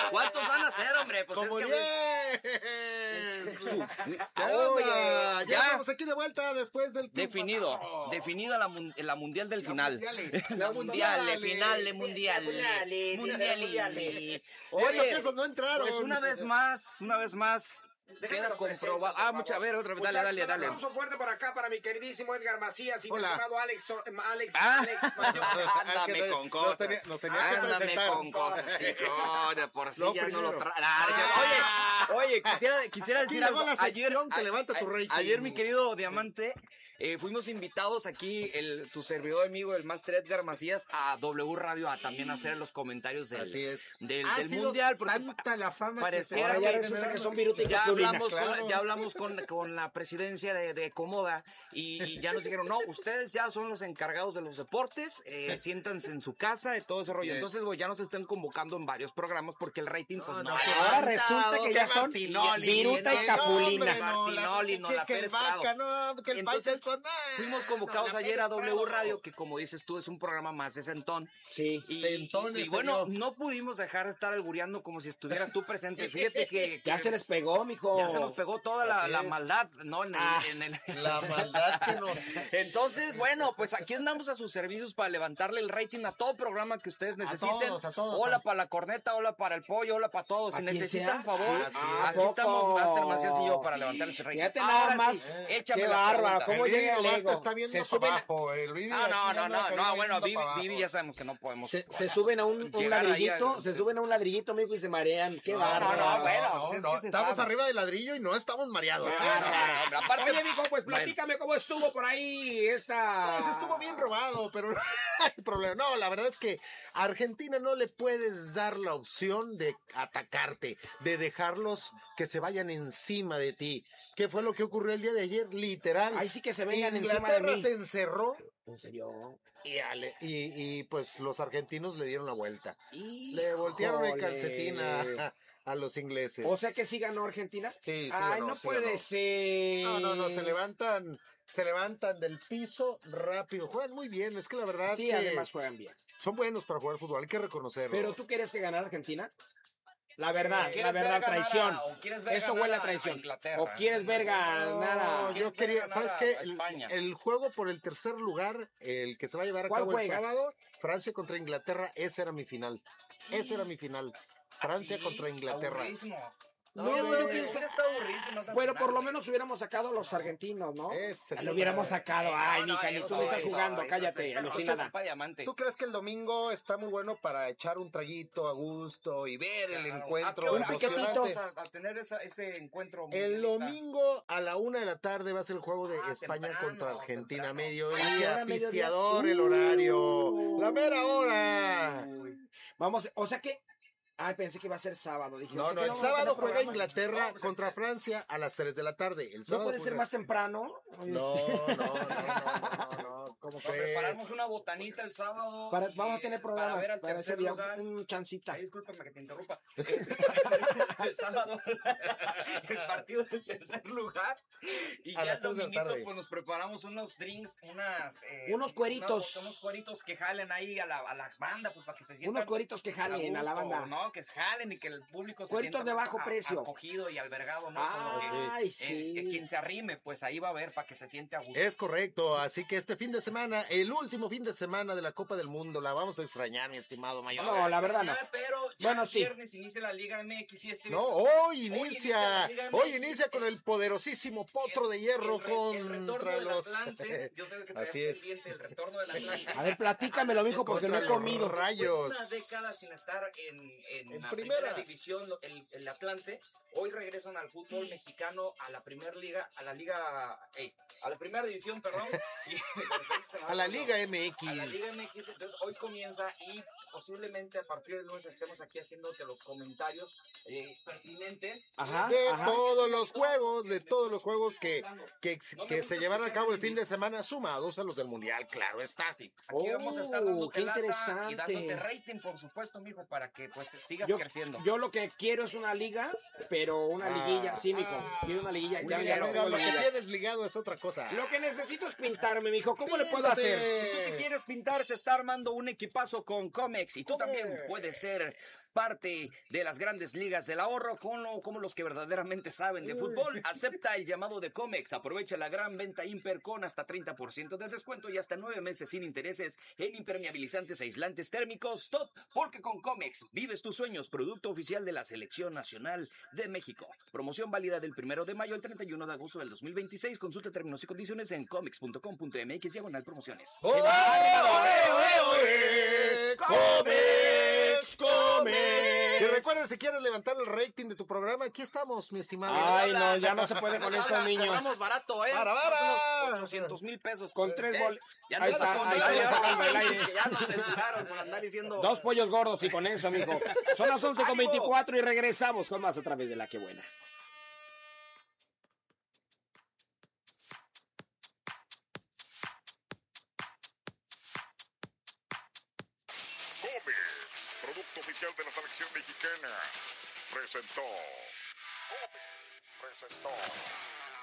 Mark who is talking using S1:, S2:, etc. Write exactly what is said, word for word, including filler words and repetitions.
S1: ¿Cuántos van a ser, hombre? Pues
S2: ¡Como
S1: es
S2: diez!
S1: Ahora,
S2: ya estamos aquí de vuelta después del
S1: definido,
S2: clubazo.
S1: definida la, mun- la mundial del
S2: La
S1: final.
S2: mundiale,
S1: La
S2: la
S1: mundial,
S2: mundiale.
S1: final de mundial.
S3: Mundiale,
S1: Mundial.
S3: mundiale.
S2: Eso que esos no entraron.
S1: Pues una vez más, una vez más, queda comprobado. Ah, mucha, a ver, otra vez, dale, dale,
S3: Muchachos,
S1: dale.
S3: Un aplauso fuerte por acá para mi queridísimo Edgar Macías y mi
S2: Hola.
S3: estimado Alex, Alex,
S1: Ah.
S3: Alex Mayor.
S1: Ándame
S2: Es que
S1: con
S2: nos
S1: cosas.
S2: tenía- nos tenías que
S1: Ándame
S2: presentar.
S1: con cosas, hijo. De por sí
S2: Lo
S1: ya no lo
S2: primero.
S1: trae. Oye, oye, quisiera, quisiera
S2: Aquí
S1: decir
S2: llegó
S1: algo.
S2: la sección que levanta tu rating.
S1: Ayer, mi querido Diamante, eh, fuimos invitados aquí, el, tu servidor amigo, el Master Edgar Macías, a W Radio a también hacer los comentarios del,
S2: Así es.
S1: del,
S2: Ha
S1: del
S2: sido
S1: mundial. Porque
S2: tanta la fama
S1: pareciera
S2: que
S3: Ahora ya
S1: que-
S3: resulta que son viruta y
S1: ya
S3: capulina.
S1: hablamos, con,
S2: claro.
S1: ya hablamos con, con la presidencia de, de Comoda y, y ya nos dijeron, no, ustedes ya son los encargados de los deportes, eh, siéntanse en su casa y todo ese rollo.
S2: es.
S1: Entonces, güey, ya nos están convocando en varios programas porque el rating, pues,
S2: No,
S1: no,
S2: no,
S1: ha
S2: que
S3: Ahora
S1: levantado.
S3: resulta que ya son
S2: Martinoli,
S3: viruta y
S2: que-
S3: capulina.
S2: no, hombre, no,
S1: Martinoli,
S2: la-
S1: no,
S2: que-
S1: la
S2: que el
S1: Pérez
S2: Vaca,
S1: Prado.
S2: no, que el
S1: Entonces,
S2: Faitelson, no.
S1: Fuimos convocados
S2: No, la
S1: ayer a
S2: Pérez
S1: W
S2: Prado.
S1: Radio, que como dices tú, es un programa más de sentón.
S3: Sí.
S1: Y,
S2: Centones,
S1: y, y bueno,
S2: señor.
S1: no pudimos dejar de estar albureando como si estuvieras tú presente. Fíjate que,
S3: Ya
S1: que
S3: se les pegó, mijo.
S1: ya se nos pegó toda la,
S2: Así
S1: la
S2: es.
S1: maldad, ¿no? En el,
S3: Ah,
S1: en el-
S2: La maldad que nos...
S1: Entonces, bueno, pues aquí andamos a sus servicios para levantarle el rating a todo programa que ustedes necesiten.
S2: todos, a todos.
S1: Hola para la corneta, hola para el pollo, hola para todos.
S3: ¿A
S1: Si
S3: quien
S1: necesitan
S3: sea?
S1: favor,
S3: Sí, sí.
S1: aquí
S3: ¿A
S1: estamos
S3: poco?
S1: Master Macías y yo para levantar ese rating.
S3: Fíjate
S1: Ahora
S3: nada más.
S1: sí, échame
S3: Qué
S1: la
S3: bárbaro,
S1: pregunta.
S3: ¿cómo
S2: El
S3: llega
S2: Vivi
S3: el
S2: nomás
S3: ego?
S2: te está viendo
S3: Se
S2: para
S3: suben,
S2: abajo, el Vivi
S1: Ah, no,
S2: aquí
S1: no,
S2: anda
S1: no,
S2: con
S1: no,
S2: el
S1: bueno,
S2: viendo
S1: Vivi,
S2: para abajo.
S1: Vivi ya sabemos que no podemos.
S3: se, se suben a un, un
S1: Llegar ahí
S3: ladrillito,
S1: al-
S3: se suben a un ladrillito, mijo, y se marean. Qué
S2: No,
S3: bárbaro.
S1: no, bueno,
S2: no,
S1: es
S2: no,
S1: que se
S2: estamos
S1: sabe.
S2: arriba del ladrillo y no estamos mareados.
S3: Qué
S2: ¿eh?
S3: bárbaro.
S1: Aparte-
S3: Oye, mijo, pues platícame cómo estuvo por ahí esa...
S2: Pues estuvo bien robado, pero no hay problema. No, la verdad es que a Argentina no le puedes dar la opción de atacarte, de dejarlos que se vayan encima de ti. ¿Qué fue lo que ocurrió el día de ayer? Literal.
S3: Ay, sí que se vengan encima de
S2: Inglaterra
S3: mí.
S2: se encerró
S3: ¿En serio?
S2: y, ale- y, y, pues los argentinos le dieron la vuelta. Le voltearon el
S3: Híjole.
S2: calcetín a, a los ingleses.
S3: O sea que sí ganó Argentina.
S2: Sí, sí
S3: Ay,
S2: ganó,
S3: no
S2: sí
S3: puede
S2: ganó.
S3: ser.
S2: No, no, no, se levantan, se levantan del piso rápido. Juegan muy bien, es que la verdad
S3: Sí,
S2: que
S3: además juegan bien.
S2: son buenos para jugar fútbol, hay que reconocerlo.
S3: Pero tú querías que ganara Argentina. La verdad,
S1: ¿Quieres
S3: la
S1: ver
S3: verdad,
S1: ganar a-
S3: traición.
S1: o quieres ver
S3: Esto
S1: ganar
S3: huele a
S1: a
S3: traición.
S1: Inglaterra?
S3: O quieres ver ganar a...
S2: No, yo
S1: ¿Quieres
S2: quería,
S1: ver
S2: ¿sabes
S1: ganar
S2: qué?
S1: a
S2: El,
S1: España?
S2: el juego por el tercer lugar, el que se va a llevar a
S3: ¿Cuál
S2: cabo
S3: juegas?
S2: el sábado, Francia contra Inglaterra, ese era mi final. Ese era mi final. Francia
S1: Sí,
S2: contra Inglaterra.
S1: aburridísimo.
S2: No,
S1: No,
S2: güey.
S1: no, que hubiera estado aburridísimo esa
S3: Bueno,
S1: final,
S3: por lo
S1: güey.
S3: menos hubiéramos sacado a los argentinos, ¿no?
S2: Ese
S3: Lo hubiéramos
S2: fue.
S3: sacado.
S1: No,
S3: Ay,
S1: no,
S3: Mica, ni
S1: eso,
S3: tú me estás
S1: eso,
S3: jugando.
S1: eso,
S3: Cállate,
S1: eso,
S3: alucinada.
S1: eso, diamante.
S2: ¿Tú crees que el domingo está muy bueno para echar un traguito a gusto y ver el
S1: Claro.
S2: encuentro
S1: ¿A qué hora- a qué hora
S2: emocionante?
S1: vamos a, a tener esa, ese encuentro
S2: El
S1: mundialista?
S2: domingo a la una de la tarde va a ser el juego de
S1: Ah,
S2: España
S1: temprano,
S2: contra Argentina.
S1: temprano.
S3: ¿A qué
S2: Mediodía,
S3: hora, mediodía?
S2: pisteador el horario. La mera hora.
S3: Vamos, o sea que... Ay, pensé que iba a ser sábado. Dije, o
S2: No,
S3: sea
S2: no,
S3: que
S2: el
S3: vamos a
S2: sábado
S3: tener
S2: juega
S3: programa.
S2: Inglaterra
S1: No, pues,
S2: contra
S1: el-
S2: Francia a las tres de la tarde. El
S3: ¿No
S2: sábado
S3: puede ser
S2: juega-
S3: más temprano?
S2: No,
S3: Este,
S2: no, no, no, no, no. ¿Cómo
S1: Para
S2: crees?
S1: prepararnos una botanita el sábado.
S3: para-
S1: y,
S3: vamos a tener programa
S1: Para ver al
S3: para ese
S1: tercer
S3: día,
S1: lugar.
S3: un chancita.
S1: Ay, discúlpame que te interrumpa. el sábado, el partido del tercer lugar. Y
S2: A
S1: ya
S2: las
S1: el
S2: tres de la
S1: dominguito,
S2: tarde.
S1: pues nos preparamos unos drinks, unas. eh,
S3: Unos cueritos.
S1: Unos, unos cueritos que jalen ahí a la, a la banda, pues para que se sientan.
S3: Unos cueritos que jalen a la
S1: gusto,
S3: banda.
S1: ¿no? Que jalen y que el público se
S3: Cueritos
S1: sienta
S3: de bajo
S1: a-
S3: precio.
S1: acogido y albergado, ¿no?
S3: Ay,
S1: Como que,
S3: sí.
S1: eh, que quien se arrime, pues ahí va a ver para que se siente a gusto.
S2: Es correcto, así que este fin de semana, el último fin de semana de la Copa del Mundo, la vamos a extrañar, mi estimado Mayor.
S3: No, la verdad no.
S1: Ya, pero ya
S3: Bueno,
S1: el
S3: sí.
S1: viernes inicia la Liga M X y este
S2: No, hoy
S1: inicia
S2: inicia,
S1: la Liga M X.
S2: hoy inicia con el poderosísimo potro de hierro
S1: el re- el retorno
S2: contra
S1: del
S2: los...
S1: Atlante. Yo sé que te
S2: Así es.
S1: pendiente el retorno del Atlante.
S3: A ver, platícamelo, mijo, porque no
S2: Contra
S3: he
S2: los
S3: comido.
S2: Rayos.
S1: Una década sin estar en, en,
S2: En
S1: la
S2: primera.
S1: primera, división, lo- el, el Atlante. Hoy regresan al fútbol mexicano, a la primera liga, a la liga, ey, a la primera división, perdón. y-
S2: A la Liga M X.
S1: A la Liga M X, entonces hoy comienza y posiblemente a partir del lunes estemos aquí haciéndote los comentarios eh, pertinentes.
S3: Ajá,
S2: De
S3: ajá.
S2: todos los juegos, de todos los juegos que, que, que se llevaron a cabo el fin de semana, sumados a los del Mundial, claro está.
S1: Aquí vamos a estar
S3: Oh,
S1: dándote
S3: qué
S1: lata
S3: interesante.
S1: y dándote rating, por supuesto, mijo, para que pues se sigas
S3: Yo,
S1: creciendo.
S3: yo lo que quiero es una liga, pero una liguilla. Sí, mijo. Quiero una liguilla. Ya, ya no
S2: Pero
S3: tengo
S2: lo que
S3: liguilla.
S2: tienes ligado es otra cosa.
S3: Lo que necesito es pintarme, mijo. ¿Cómo le puedo
S2: Píntate.
S3: hacer?
S1: Si tú quieres pintar, se está armando un equipazo con Comex y tú
S2: Comex.
S1: también puedes ser parte de las grandes ligas del ahorro con lo- como los que verdaderamente saben de fútbol. Acepta el llamado de Comex, aprovecha la gran venta Imper con hasta treinta por ciento de descuento y hasta nueve meses sin intereses en impermeabilizantes aislantes térmicos Top, porque con Comex vives tus sueños, producto oficial de la Selección Nacional de México. Promoción válida del primero de mayo al treinta y uno de agosto del dos mil veintiséis. Consulta términos y condiciones en comex punto com punto m x diagonal promociones.
S2: ¡Oh, oh, oh, oh! ¡Comex! ¡Comex! Y recuerda, si quieres levantar el rating de tu programa, aquí estamos, mi estimado.
S3: Ay, no, ya no se puede con esto, niños.
S1: Cobramos barato, ¿eh?
S2: Para, para.
S1: Unos ochocientos mil pesos.
S3: Con tres
S1: Eh,
S3: boles.
S1: Ya
S3: Ahí
S1: nos
S3: está,
S1: sacó
S3: ahí
S1: del
S3: está,
S1: aire.
S3: sacando del aire.
S1: Ya nos censuraron por andar diciendo...
S3: Dos pollos gordos y con eso, mijo. Son las once con veinticuatro y regresamos con más a través de La Que Buena.
S4: Comex, producto oficial de la selección mexicana, presentó. Comex presentó.